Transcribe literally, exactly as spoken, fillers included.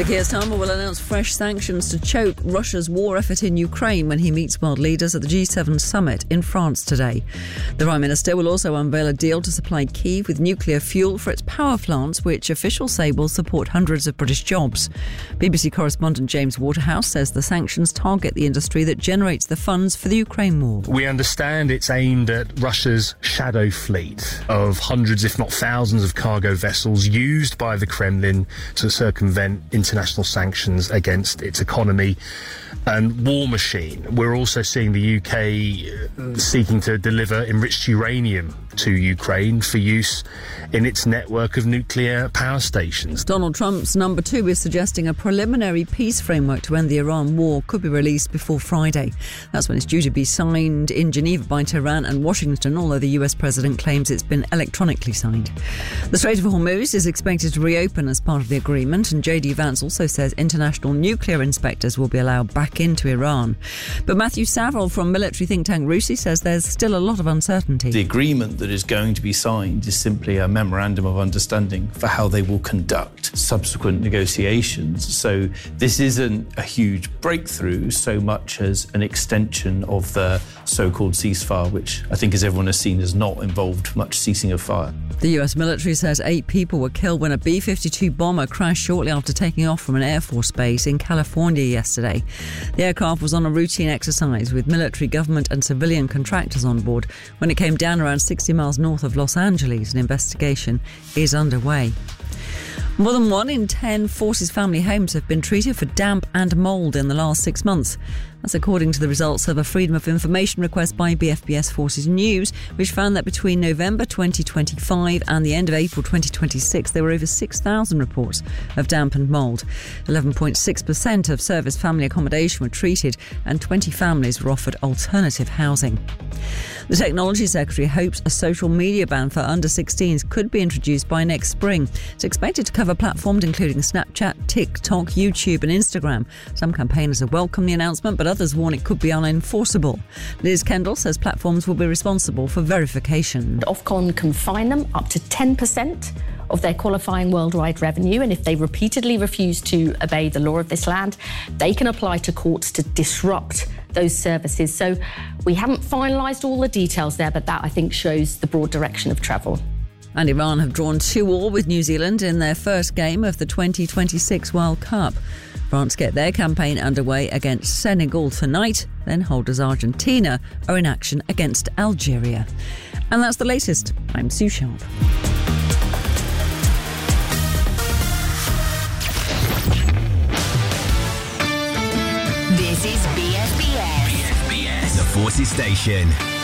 Sir Keir Starmer will announce fresh sanctions to choke Russia's war effort in Ukraine when he meets world leaders at the G seven summit in France today. The Prime Minister will also unveil a deal to supply Kyiv with nuclear fuel for its power plants, which officials say will support hundreds of British jobs. B B C correspondent James Waterhouse says the sanctions target the industry that generates the funds for the Ukraine war. We understand it's aimed at Russia's shadow fleet of hundreds, if not thousands, of cargo vessels used by the Kremlin to circumvent international sanctions against its economy and war machine. We're also seeing the U K seeking to deliver enriched uranium to Ukraine for use in its network of nuclear power stations. Donald Trump's number two is suggesting a preliminary peace framework to end the Iran war could be released before Friday. That's when it's due to be signed in Geneva by Tehran and Washington, although the U S president claims it's been electronically signed. The Strait of Hormuz is expected to reopen as part of the agreement, and J D Vance also says international nuclear inspectors will be allowed back into Iran. But Matthew Saville from military think tank RUSI says there's still a lot of uncertainty. The agreement that is going to be signed is simply a memorandum of understanding for how they will conduct subsequent negotiations. So this isn't a huge breakthrough so much as an extension of the so-called ceasefire, which I think, as everyone has seen, has not involved much ceasing of fire. The U S military says eight people were killed when a B fifty-two bomber crashed shortly after taking off from an Air Force base in California yesterday. The aircraft was on a routine exercise with military, government and civilian contractors on board when it came down around sixty miles north of Los Angeles. An investigation is underway. More than one in ten Forces family homes have been treated for damp and mould in the last six months. That's according to the results of a Freedom of Information request by B F B S Forces News, which found that between November twenty twenty-five and the end of April twenty twenty-six, there were over six thousand reports of damp and mould. eleven point six percent of service family accommodation were treated, and twenty families were offered alternative housing. The Technology Secretary hopes a social media ban for under sixteens could be introduced by next spring. It's expected to cover platforms including Snapchat, TikTok, YouTube and Instagram. Some campaigners have welcomed the announcement, but others warn it could be unenforceable. Liz Kendall says platforms will be responsible for verification. Ofcom can fine them up to ten percent of their qualifying worldwide revenue, and if they repeatedly refuse to obey the law of this land, they can apply to courts to disrupt those services. So we haven't finalised all the details there, but that, I think, shows the broad direction of travel. And Iran have drawn two all with New Zealand in their first game of the twenty twenty-six World Cup. France get their campaign underway against Senegal tonight, then holders Argentina are in action against Algeria. And that's the latest. I'm Sue Sharp. This is B F B S. B F B S, the Forces Station.